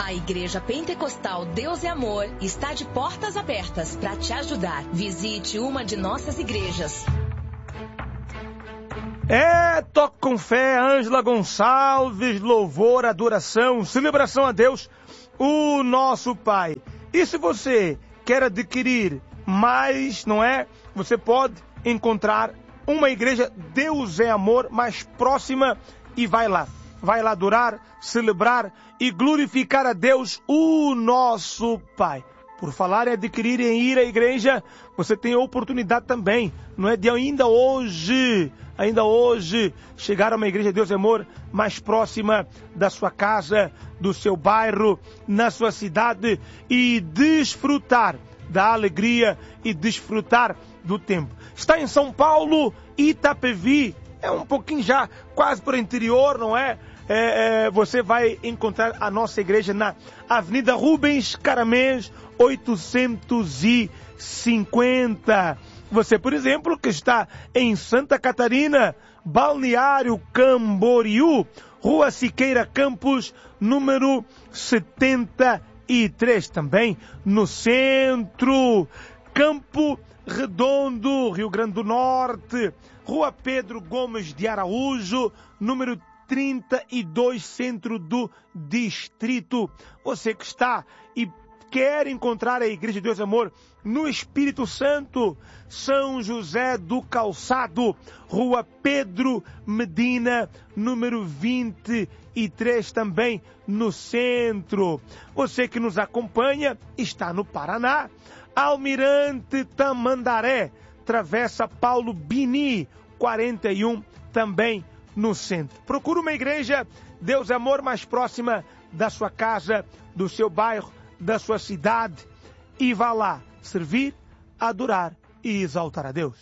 A Igreja Pentecostal Deus é Amor está de portas abertas para te ajudar. Visite uma de nossas igrejas. Toque com fé, Ângela Gonçalves, louvor, adoração, celebração a Deus, o nosso Pai. E se você quer adquirir mais, não é? Você pode encontrar uma igreja Deus é Amor mais próxima e vai lá. Vai lá adorar, celebrar e glorificar a Deus, o nosso Pai. Por falar em adquirir e em ir à igreja, você tem a oportunidade também, não é, de ainda hoje, chegar a uma igreja Deus é Amor mais próxima da sua casa, do seu bairro, na sua cidade e desfrutar da alegria e desfrutar do tempo. Está em São Paulo, Itapevi, é um pouquinho já quase por interior, não é? Você vai encontrar a nossa igreja na Avenida Rubens Caramês, 850. Você, por exemplo, que está em Santa Catarina, Balneário Camboriú, Rua Siqueira Campos, número 73, também no centro. Campo Redondo, Rio Grande do Norte, Rua Pedro Gomes de Araújo, número 32, centro do distrito. Você que está e quer encontrar a Igreja de Deus e Amor no Espírito Santo, São José do Calçado, Rua Pedro Medina, número 23, também no centro. Você que nos acompanha está no Paraná, Almirante Tamandaré, Travessa Paulo Bini, 41, também no centro. Procura uma igreja Deus é Amor mais próxima da sua casa, do seu bairro, da sua cidade e vá lá servir, adorar e exaltar a Deus.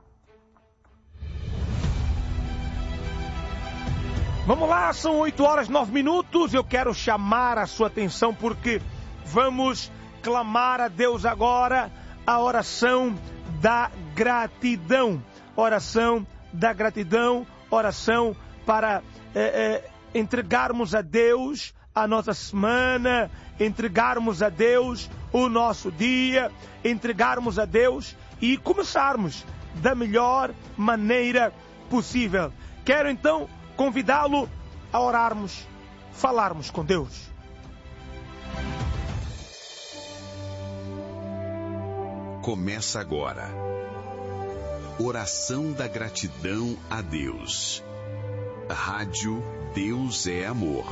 Vamos lá, são 8h09. Eu quero chamar a sua atenção porque vamos clamar a Deus agora a oração da gratidão. Oração da gratidão, oração para entregarmos a Deus a nossa semana, entregarmos a Deus o nosso dia, entregarmos a Deus e começarmos da melhor maneira possível. Quero então convidá-lo a orarmos, falarmos com Deus. Começa agora. Oração da gratidão a Deus. Rádio Deus é Amor.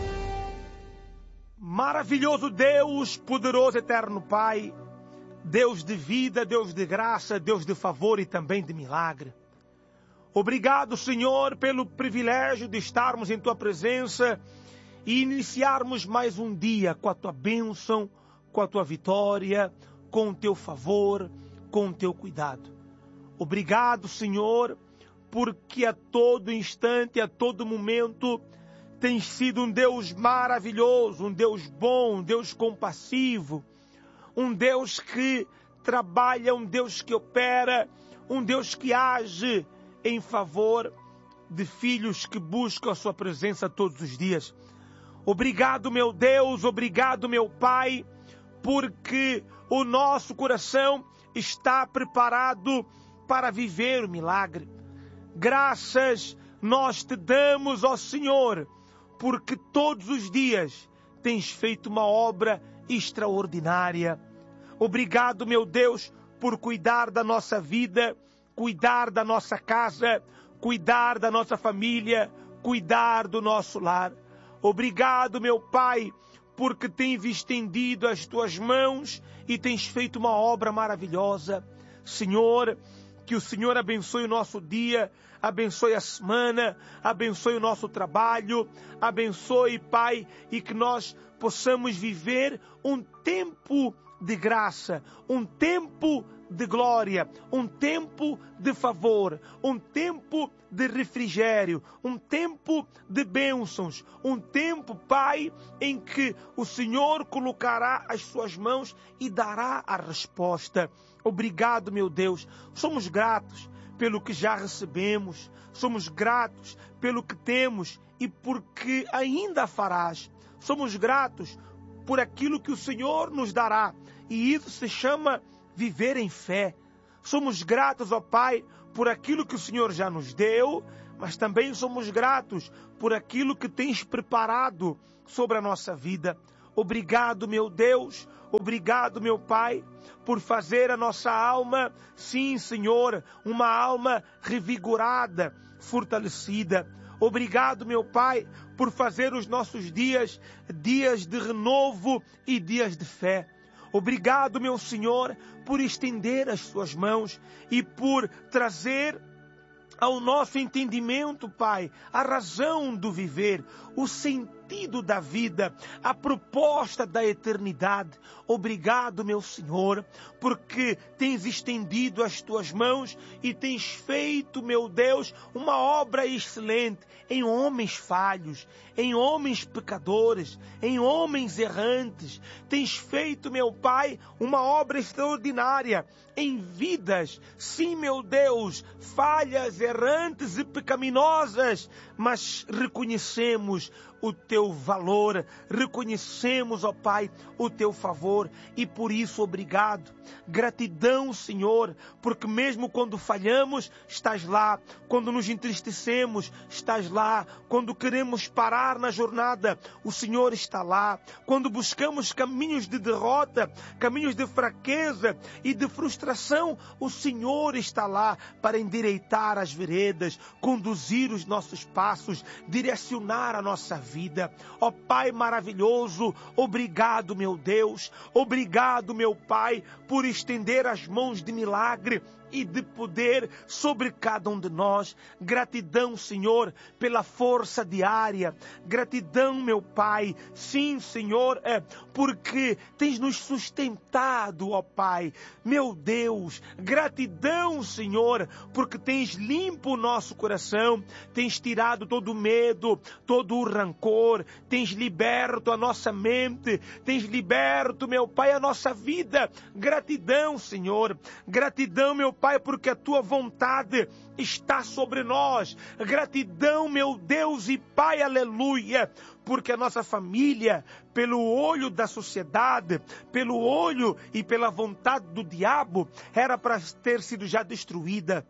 Maravilhoso Deus, poderoso eterno Pai, Deus de vida, Deus de graça, Deus de favor e também de milagre. Obrigado, Senhor, pelo privilégio de estarmos em Tua presença e iniciarmos mais um dia com a Tua bênção, com a Tua vitória, com o Teu favor, com o Teu cuidado. Obrigado, Senhor, porque a todo instante, a todo momento, tens sido um Deus maravilhoso, um Deus bom, um Deus compassivo, um Deus que trabalha, um Deus que opera, um Deus que age em favor de filhos que buscam a sua presença todos os dias. Obrigado, meu Deus, obrigado, meu Pai, porque o nosso coração está preparado para viver o milagre. Graças nós te damos, ó Senhor, porque todos os dias tens feito uma obra extraordinária. Obrigado, meu Deus, por cuidar da nossa vida, cuidar da nossa casa, cuidar da nossa família, cuidar do nosso lar. Obrigado, meu Pai, porque tens estendido as tuas mãos e tens feito uma obra maravilhosa. Senhor, que o Senhor abençoe o nosso dia, abençoe a semana, abençoe o nosso trabalho, abençoe, Pai, e que nós possamos viver um tempo de graça, um tempo de glória, um tempo de favor, um tempo de refrigério, um tempo de bênçãos, um tempo, Pai, em que o Senhor colocará as suas mãos e dará a resposta. Obrigado, meu Deus. Somos gratos pelo que já recebemos, somos gratos pelo que temos e porque ainda farás. Somos gratos por aquilo que o Senhor nos dará. E isso se chama viver em fé. Somos gratos, ó Pai, por aquilo que o Senhor já nos deu, mas também somos gratos por aquilo que tens preparado sobre a nossa vida. Obrigado, meu Deus, obrigado, meu Pai, por fazer a nossa alma, sim, Senhor, uma alma revigorada, fortalecida. Obrigado, meu Pai, por fazer os nossos dias, dias de renovo e dias de fé. Obrigado, meu Senhor, por estender as suas mãos e por trazer ao nosso entendimento, Pai, a razão do viver, o sentido da vida, a proposta da eternidade. Obrigado, meu Senhor, porque tens estendido as tuas mãos e tens feito, meu Deus, uma obra excelente em homens falhos, em homens pecadores, em homens errantes. Tens feito, meu Pai, uma obra extraordinária em vidas, sim, meu Deus, falhas, errantes e pecaminosas, mas reconhecemos o teu valor, reconhecemos, ó Pai, o teu favor, e por isso obrigado. Gratidão, Senhor, porque mesmo quando falhamos, estás lá. Quando nos entristecemos, estás lá. Quando queremos parar na jornada, o Senhor está lá. Quando buscamos caminhos de derrota, caminhos de fraqueza e de frustração, o Senhor está lá para endireitar as veredas, conduzir os nossos passos, direcionar a nossa vida. Ó Pai maravilhoso, obrigado, meu Deus, obrigado, meu Pai, por estender as mãos de milagre e de poder sobre cada um de nós. Gratidão, Senhor, pela força diária. Gratidão, meu Pai, sim, Senhor, porque tens nos sustentado, ó Pai. Meu Deus, gratidão, Senhor, porque tens limpo o nosso coração, tens tirado todo o medo, todo o rancor, tens liberto a nossa mente, tens liberto, meu Pai, a nossa vida. Gratidão, Senhor, gratidão, meu Pai, porque a tua vontade está sobre nós. Gratidão, meu Deus e Pai, aleluia, porque a nossa família, pelo olho da sociedade, pelo olho e pela vontade do diabo, era para ter sido já destruída.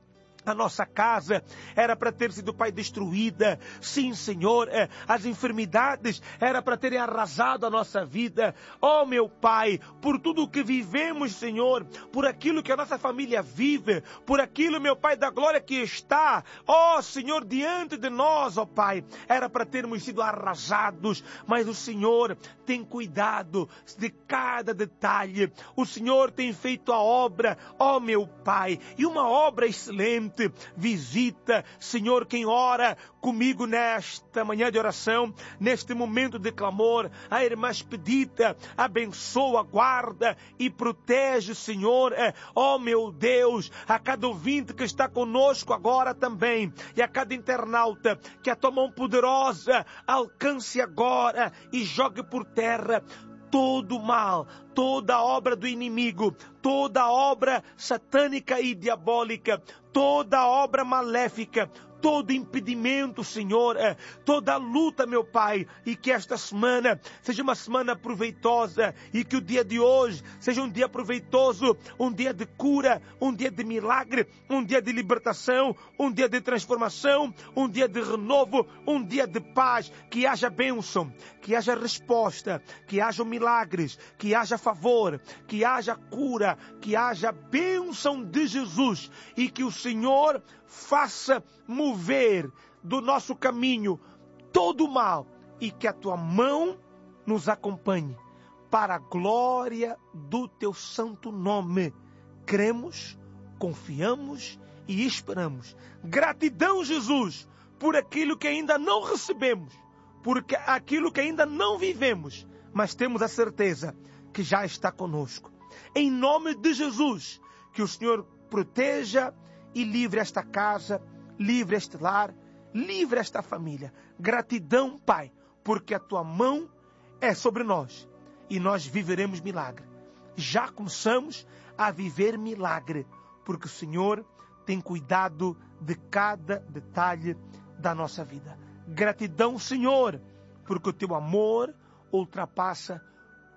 A nossa casa era para ter sido, Pai, destruída. Sim, Senhor, as enfermidades era para terem arrasado a nossa vida. Oh, meu Pai, por tudo o que vivemos, Senhor, por aquilo que a nossa família vive, por aquilo, meu Pai, da glória que está, oh, Senhor, diante de nós, oh, Pai, era para termos sido arrasados, mas o Senhor tem cuidado de cada detalhe. O Senhor tem feito a obra, oh, meu Pai, e uma obra excelente. Visita, Senhor, quem ora comigo nesta manhã de oração, neste momento de clamor, a irmã Expedita, abençoa, guarda e protege, Senhor, ó meu Deus, a cada ouvinte que está conosco agora também, e a cada internauta, que a tua mão poderosa alcance agora e jogue por terra todo o mal, toda obra do inimigo, toda obra satânica e diabólica, toda obra maléfica, todo impedimento, Senhor, toda luta, meu Pai, e que esta semana seja uma semana proveitosa e que o dia de hoje seja um dia proveitoso, um dia de cura, um dia de milagre, um dia de libertação, um dia de transformação, um dia de renovo, um dia de paz, que haja bênção, que haja resposta, que haja milagres, que haja favor, que haja cura, que haja bênção de Jesus e que o Senhor faça mover do nosso caminho todo o mal e que a tua mão nos acompanhe para a glória do teu santo nome. Cremos, confiamos e esperamos. Gratidão, Jesus, por aquilo que ainda não recebemos, por aquilo que ainda não vivemos, mas temos a certeza que já está conosco. Em nome de Jesus, que o Senhor proteja e livre esta casa, livre este lar, livre esta família. Gratidão, Pai, porque a tua mão é sobre nós e nós viveremos milagre. Já começamos a viver milagre, porque o Senhor tem cuidado de cada detalhe da nossa vida. Gratidão, Senhor, porque o teu amor ultrapassa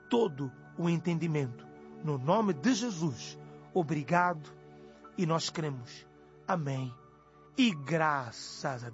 todo o entendimento. No nome de Jesus, obrigado, e nós cremos. Amém. E graças a Deus.